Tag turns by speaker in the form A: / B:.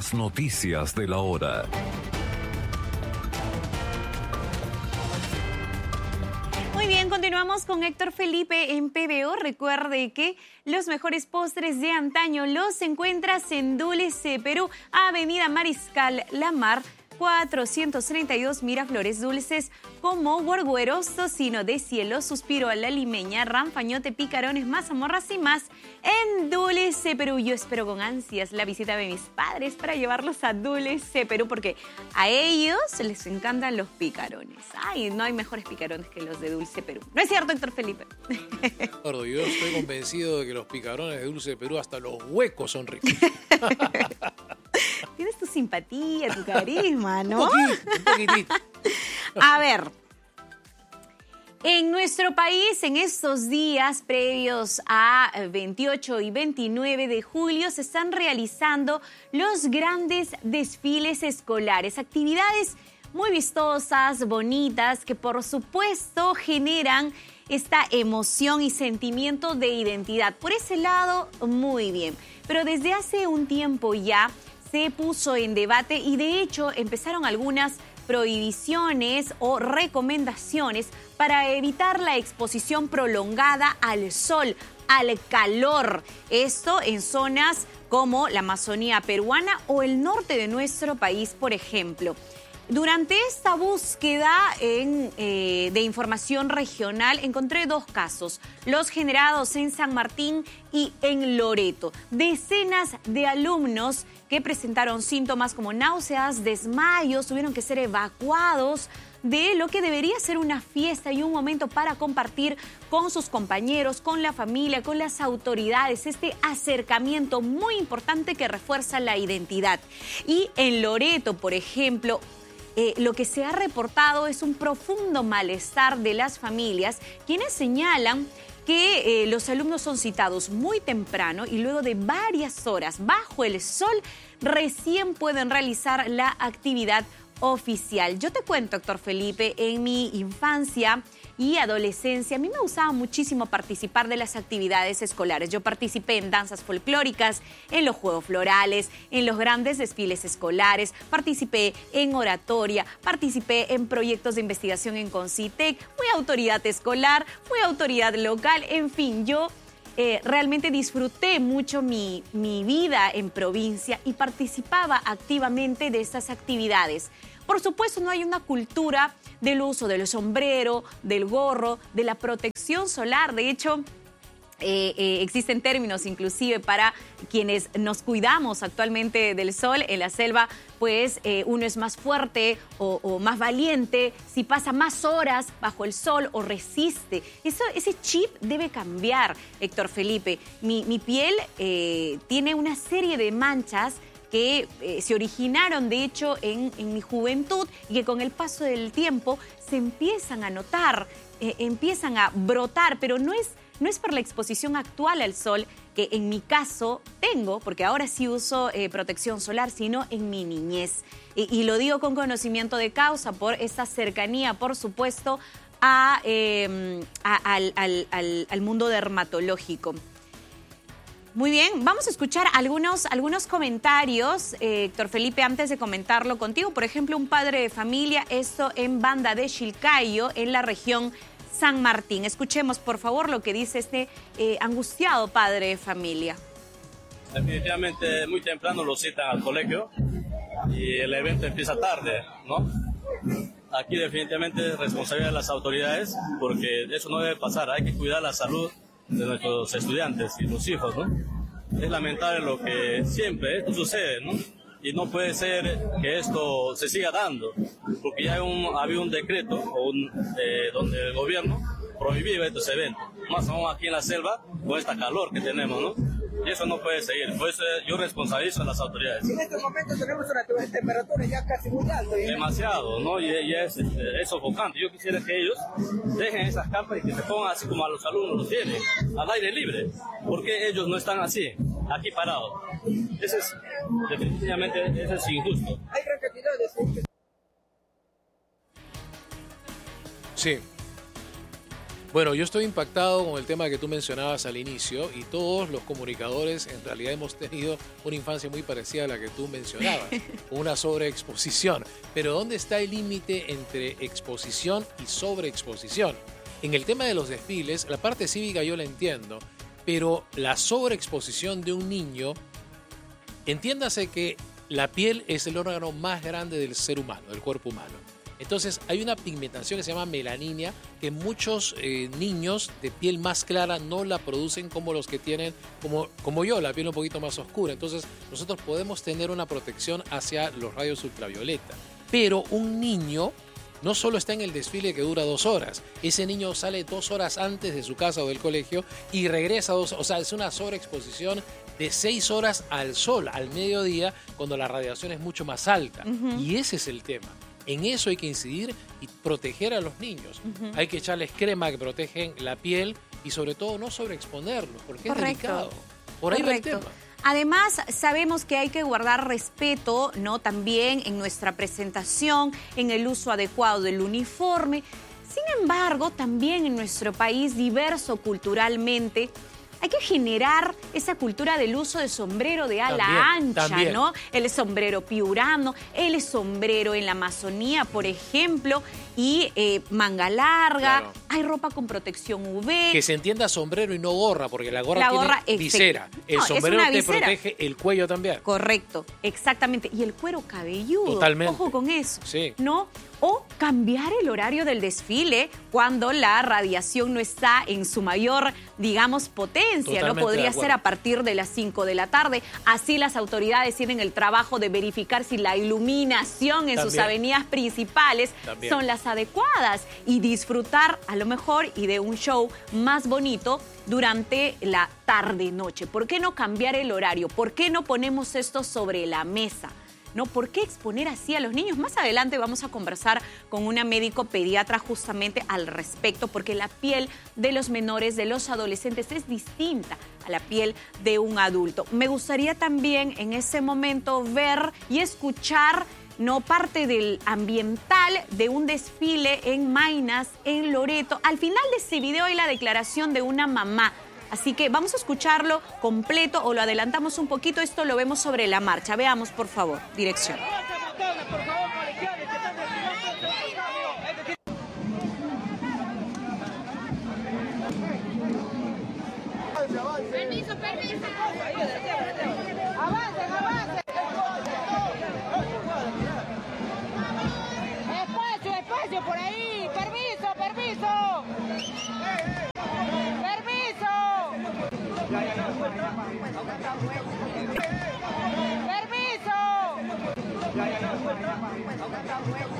A: Las noticias de la hora.
B: Muy bien, continuamos con Héctor Felipe en PBO. Recuerde que los mejores postres de antaño los encuentras en Dulce Perú, Avenida Mariscal Lamar, 432 Miraflores. Dulces como guargueros, tocino de cielo, suspiro a la limeña, ranfañote, picarones, mazamorras y más en Dulce Perú. Yo espero con ansias la visita de mis padres para llevarlos a Dulce Perú porque a ellos les encantan los picarones. Ay, no hay mejores picarones que los de Dulce Perú. ¿No es cierto, Héctor Felipe?
C: Yo estoy convencido de que los picarones de Dulce Perú hasta los huecos son ricos.
B: Tienes tu simpatía, tu carisma, ¿no?
C: Un poquitito.
B: A ver, en nuestro país, en estos días previos a 28 y 29 de julio, se están realizando los grandes desfiles escolares, actividades muy vistosas, bonitas, que por supuesto generan esta emoción y sentimiento de identidad. Por ese lado, muy bien. Pero desde hace un tiempo ya se puso en debate y de hecho empezaron algunas prohibiciones o recomendaciones para evitar la exposición prolongada al sol, al calor. Esto en zonas como la Amazonía peruana o el norte de nuestro país, por ejemplo. Durante esta búsqueda de información regional encontré dos casos, los generados en San Martín y en Loreto. Decenas de alumnos que presentaron síntomas como náuseas, desmayos, tuvieron que ser evacuados de lo que debería ser una fiesta y un momento para compartir con sus compañeros, con la familia, con las autoridades, este acercamiento muy importante que refuerza la identidad. Y en Loreto, por ejemplo, lo que se ha reportado es un profundo malestar de las familias, quienes señalan que los alumnos son citados muy temprano y luego de varias horas bajo el sol recién pueden realizar la actividad oficial. Yo te cuento, Héctor Felipe, en mi infancia y adolescencia, a mí me gustaba muchísimo participar de las actividades escolares. Yo participé en danzas folclóricas, en los juegos florales, en los grandes desfiles escolares, participé en oratoria, participé en proyectos de investigación en Concitec, fui autoridad escolar, fui autoridad local, en fin, yo realmente disfruté mucho mi vida en provincia y participaba activamente de estas actividades. Por supuesto, no hay una cultura del uso del sombrero, del gorro, de la protección solar. De hecho, existen términos inclusive para quienes nos cuidamos actualmente del sol. En la selva, pues uno es más fuerte o más valiente si pasa más horas bajo el sol o resiste. Ese chip debe cambiar, Héctor Felipe. Mi piel tiene una serie de manchas que se originaron, de hecho, en mi juventud y que con el paso del tiempo se empiezan a notar, empiezan a brotar, pero no es por la exposición actual al sol, que en mi caso tengo, porque ahora sí uso protección solar, sino en mi niñez. Y lo digo con conocimiento de causa por esta cercanía, por supuesto, al mundo dermatológico. Muy bien, vamos a escuchar algunos comentarios, Héctor Felipe, antes de comentarlo contigo. Por ejemplo, un padre de familia, esto en Banda de Chilcayo, en la región San Martín. Escuchemos, por favor, lo que dice este angustiado padre de familia.
D: Definitivamente muy temprano lo citan al colegio y el evento empieza tarde, ¿no? Aquí definitivamente es responsabilidad de las autoridades porque eso no debe pasar, hay que cuidar la salud de nuestros estudiantes y los hijos, ¿no? Es lamentable lo que siempre esto sucede, ¿no? Y no puede ser que esto se siga dando, porque ya había un decreto donde el gobierno prohibía estos eventos, más aún aquí en la selva con esta calor que tenemos, ¿no? Y eso no puede seguir, por eso yo responsabilizo a las autoridades.
E: En estos momentos tenemos una temperatura ya casi muy alta.
D: Demasiado, ¿no? Y es sofocante. Yo quisiera que ellos dejen esas campas y que se pongan así como a los alumnos los tienen, al aire libre. Porque ellos no están así, aquí parados. Definitivamente, eso es injusto.
E: Hay gran cantidad de...
C: Sí. Bueno, yo estoy impactado con el tema que tú mencionabas al inicio y todos los comunicadores en realidad hemos tenido una infancia muy parecida a la que tú mencionabas, una sobreexposición. Pero ¿dónde está el límite entre exposición y sobreexposición? En el tema de los desfiles, la parte cívica yo la entiendo, pero la sobreexposición de un niño, entiéndase que la piel es el órgano más grande del ser humano, del cuerpo humano. Entonces hay una pigmentación que se llama melanina que muchos niños de piel más clara no la producen como los que tienen, como yo, la piel un poquito más oscura. Entonces nosotros podemos tener una protección hacia los rayos ultravioleta. Pero un niño no solo está en el desfile que dura 2 horas, ese niño sale 2 horas antes de su casa o del colegio y regresa 2 horas, o sea, es una sobreexposición de 6 horas al sol, al mediodía, cuando la radiación es mucho más alta. Y ese es el tema. En eso hay que incidir y proteger a los niños. Hay que echarles crema que protegen la piel y sobre todo no sobreexponerlos, porque es delicado. Por ahí va el tema.
B: Además, sabemos que hay que guardar respeto, ¿no? También en nuestra presentación, en el uso adecuado del uniforme. Sin embargo, también en nuestro país, diverso culturalmente, hay que generar esa cultura del uso de sombrero de ala ancha, ¿no? El sombrero piurano, el sombrero en la Amazonía, por ejemplo, y manga larga. Claro. Hay ropa con protección UV.
C: Que se entienda sombrero y no gorra, porque la gorra tiene visera. El sombrero te protege el cuello también.
B: Correcto, exactamente. Y el cuero cabelludo.
C: Totalmente.
B: Ojo con eso.
C: Sí.
B: ¿No? O cambiar el horario del desfile cuando la radiación no está en su mayor, digamos, potencia. Totalmente. No podría ser a partir de las 5 de la tarde. Así las autoridades tienen el trabajo de verificar si la iluminación en sus avenidas principales son las adecuadas y disfrutar a lo mejor y de un show más bonito durante la tarde-noche. ¿Por qué no cambiar el horario? ¿Por qué no ponemos esto sobre la mesa? ¿No? ¿Por qué exponer así a los niños? Más adelante vamos a conversar con una médico pediatra justamente al respecto, porque la piel de los menores, de los adolescentes, es distinta a la piel de un adulto. Me gustaría también en ese momento ver y escuchar, ¿no?, parte del ambiental de un desfile en Maynas, en Loreto. Al final de ese video hay la declaración de una mamá. Así que vamos a escucharlo completo o lo adelantamos un poquito. Esto lo vemos sobre la marcha. Veamos, por favor. Dirección.
F: Permiso, permiso. Avancen, avancen. Espacio, espacio por ahí. Permiso, permiso. Permiso. Permiso.